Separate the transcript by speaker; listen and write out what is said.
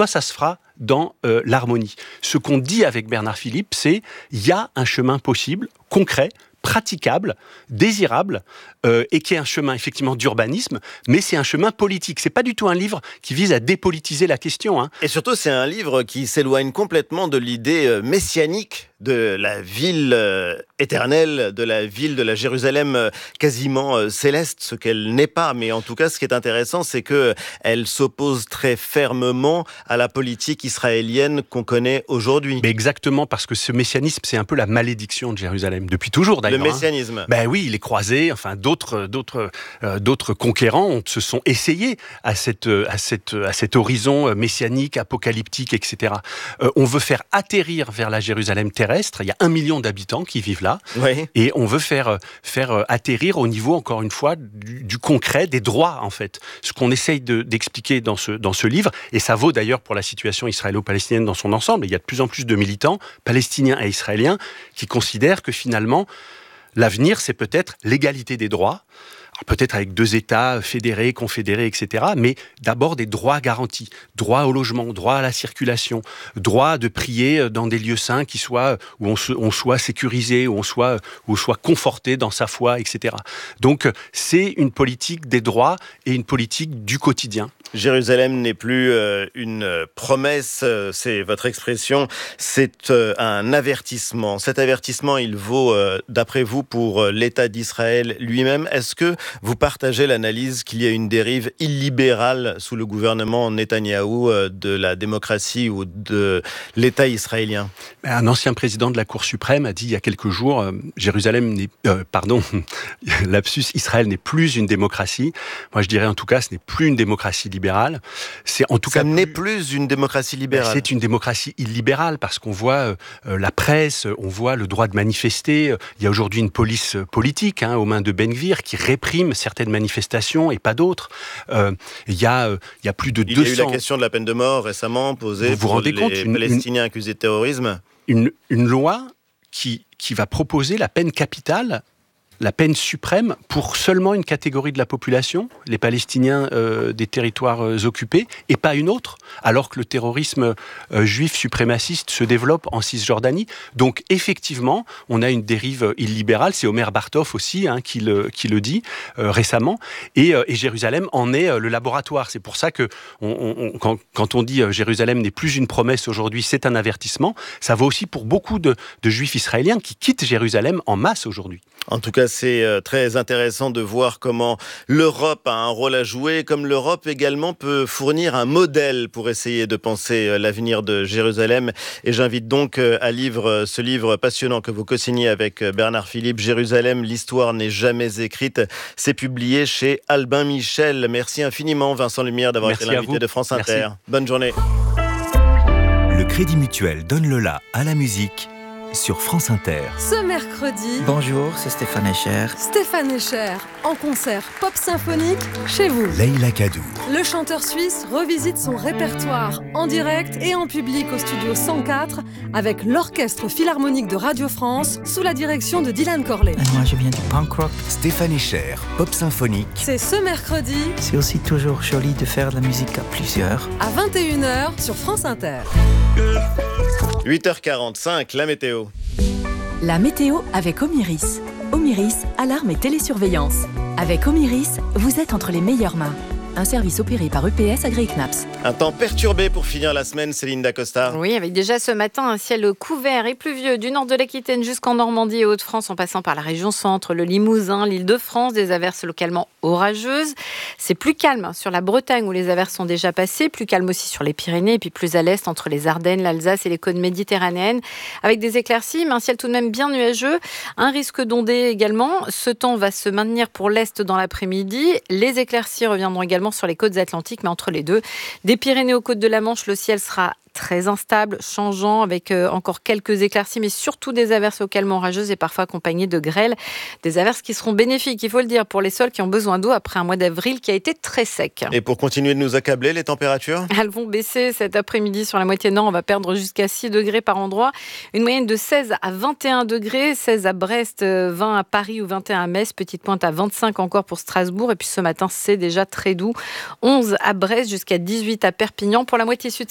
Speaker 1: soit ça se fera dans l'harmonie. Ce qu'on dit avec Bernard Philippe, c'est il y a un chemin possible, concret, praticable, désirable, et qui est un chemin effectivement d'urbanisme, mais c'est un chemin politique. C'est pas du tout un livre qui vise à dépolitiser la question.
Speaker 2: Et surtout, c'est un livre qui s'éloigne complètement de l'idée messianique de la ville éternelle, de la ville de la Jérusalem quasiment céleste, ce qu'elle n'est pas. Mais en tout cas, ce qui est intéressant, c'est qu'elle s'oppose très fermement à la politique israélienne qu'on connaît aujourd'hui.
Speaker 1: Mais exactement, parce que ce messianisme, c'est un peu la malédiction de Jérusalem, depuis toujours d'ailleurs.
Speaker 2: Le messianisme.
Speaker 1: Ben oui, les croisés, enfin d'autres conquérants se sont essayés à cet horizon messianique, apocalyptique, etc. On veut faire atterrir vers la Jérusalem terrestre. Il y a 1 million d'habitants qui vivent là.
Speaker 2: Oui.
Speaker 1: Et on veut faire atterrir au niveau, encore une fois, du concret, des droits, en fait. Ce qu'on essaye d'expliquer dans ce livre, et ça vaut d'ailleurs pour la situation israélo-palestinienne dans son ensemble. Il y a de plus en plus de militants, palestiniens et israéliens, qui considèrent que finalement, l'avenir, c'est peut-être l'égalité des droits. Alors peut-être avec 2 États fédérés, confédérés, etc. Mais d'abord des droits garantis. Droit au logement, droit à la circulation, droit de prier dans des lieux saints où on soit sécurisé, où on soit conforté dans sa foi, etc. Donc c'est une politique des droits et une politique du quotidien.
Speaker 2: Jérusalem n'est plus une promesse, c'est votre expression, c'est un avertissement. Cet avertissement, il vaut, d'après vous, pour l'État d'Israël lui-même. Est-ce que vous partagez l'analyse qu'il y a une dérive illibérale sous le gouvernement Netanyahou de la démocratie ou de l'État israélien ?
Speaker 1: Un ancien président de la Cour suprême a dit il y a quelques jours, Israël n'est plus une démocratie. Moi, je dirais en tout cas, ce n'est plus une démocratie libérale.
Speaker 2: N'est plus une démocratie libérale.
Speaker 1: C'est une démocratie illibérale parce qu'on voit la presse, on voit le droit de manifester. Il y a aujourd'hui une police politique aux mains de Ben Gvir qui réprime certaines manifestations et pas d'autres. Il y a plus de 200...
Speaker 2: Il y a eu la question de la peine de mort récemment posée pour les Palestiniens accusés de terrorisme.
Speaker 1: Une loi qui va proposer la peine capitale, la peine suprême pour seulement une catégorie de la population, les Palestiniens des territoires occupés, et pas une autre, alors que le terrorisme juif suprémaciste se développe en Cisjordanie. Donc effectivement, on a une dérive illibérale, c'est Omer Bartov aussi qui le dit récemment, et Jérusalem en est le laboratoire. C'est pour ça que quand on dit Jérusalem n'est plus une promesse aujourd'hui, c'est un avertissement, ça vaut aussi pour beaucoup de juifs israéliens qui quittent Jérusalem en masse aujourd'hui.
Speaker 2: En tout cas, c'est très intéressant de voir comment l'Europe a un rôle à jouer, comme l'Europe également peut fournir un modèle pour essayer de penser l'avenir de Jérusalem. Et j'invite donc à lire ce livre passionnant que vous co-signez avec Bernard Philippe, Jérusalem, l'histoire n'est jamais écrite. C'est publié chez Albin Michel. Merci infiniment, Vincent Lumière, d'avoir été l'invité de France Inter.
Speaker 1: Merci.
Speaker 2: Bonne journée.
Speaker 3: Le Crédit Mutuel donne le la à la musique sur France Inter.
Speaker 4: Ce mercredi...
Speaker 5: Bonjour, c'est Stéphane Escher.
Speaker 4: Stéphane Escher, en concert pop symphonique chez vous.
Speaker 3: Leïla Kadour.
Speaker 4: Le chanteur suisse revisite son répertoire en direct et en public au studio 104 avec l'Orchestre Philharmonique de Radio France sous la direction de Dylan Corley.
Speaker 5: Et moi, je viens du punk rock.
Speaker 3: Stéphane Escher, pop symphonique.
Speaker 4: C'est ce mercredi.
Speaker 5: C'est aussi toujours joli de faire de la musique à plusieurs.
Speaker 4: À 21h sur France Inter.
Speaker 2: 8h45, la météo.
Speaker 6: La météo avec Omiris. Omiris, alarme et télésurveillance. Avec Omiris, vous êtes entre les meilleures mains. Un service opéré par EPS AgriKnaps.
Speaker 2: Un temps perturbé pour finir la semaine, Céline Dacosta.
Speaker 7: Oui, avec déjà ce matin un ciel couvert et pluvieux du nord de l'Aquitaine jusqu'en Normandie et Hauts-de-France, en passant par la région centre, le Limousin, l'Île-de-France, des averses localement orageuses. C'est plus calme sur la Bretagne où les averses sont déjà passées, plus calme aussi sur les Pyrénées et puis plus à l'est entre les Ardennes, l'Alsace et les côtes méditerranéennes, avec des éclaircies, mais un ciel tout de même bien nuageux, un risque d'ondée également. Ce temps va se maintenir pour l'est dans l'après-midi. Les éclaircies reviendront également sur les côtes atlantiques, mais entre les deux, des Pyrénées aux côtes de la Manche, le ciel sera très instable, changeant, avec encore quelques éclaircies, mais surtout des averses localement orageuses et parfois accompagnées de grêles. Des averses qui seront bénéfiques, il faut le dire, pour les sols qui ont besoin d'eau après un mois d'avril qui a été très sec.
Speaker 2: Et pour continuer de nous accabler, les températures ?
Speaker 7: Elles vont baisser cet après-midi sur la moitié nord. On va perdre jusqu'à 6 degrés par endroit. Une moyenne de 16 à 21 degrés. 16 à Brest, 20 à Paris ou 21 à Metz. Petite pointe à 25 encore pour Strasbourg. Et puis ce matin, c'est déjà très doux. 11 à Brest jusqu'à 18 à Perpignan. Pour la moitié sud,